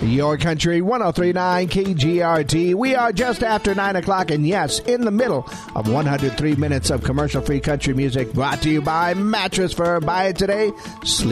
Your Country 103.9 KGRT. We are just after 9 o'clock, and yes, in the middle of 103 minutes of commercial-free country music brought to you by Mattress Firm. Buy it today. Sleep